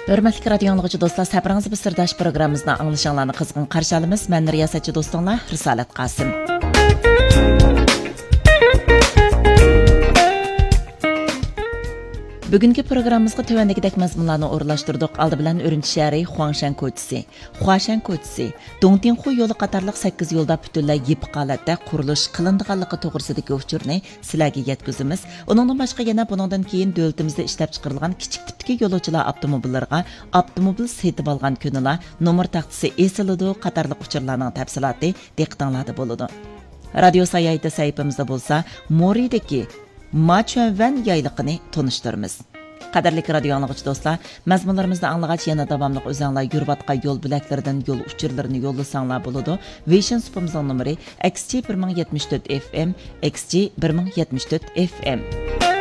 Hörmətli radio dinləyicilər dostlar, səfərinizə bir sirdaş proqramımızda anlaşılışlarını qızğın qarşı alırıq. Mən riyasətçi dostunlar Risalat Qasım. Bugungi programmamizga tövəndikidək məzmunlarını o'rinlashtirdik. Aldı bilan Ürümçi shahri Xuanshan ko'chasi, Huashan ko'chasi, Dongtinxu yo'li qatorliq 8 yo'lda butunlay yipiq holatda qurilish qilinganligi to'g'risidagi uchurni sizlarga yetkazamiz. Uningdan boshqa yana buningdan keyin davlatimizda ishlab chiqarilgan kichik tipdagi yo'lovchilar avtomobillariga avtomobil setib olgan kunilar nomer taxtasi esiladi qatorliq uchurlarning tafsiloti diqqatinglarda bo'ladi. Radio sayyti saytimizda bo'lsa, Moridagi Machuan yayliqini tanıştırmız. Qadarlik radio anlıqçı dostlar, məzmunlarımızda anlığaç yana davamlıq özənlər yurvatqa yol biləklərdən yol uçurlarını yollasanlar buludu. Vision supumuzun numara XG 1074 FM, XG 1074 FM.